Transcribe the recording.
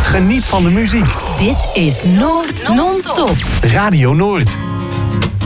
Geniet van de muziek. Dit is Noord Non-Stop. Radio Noord.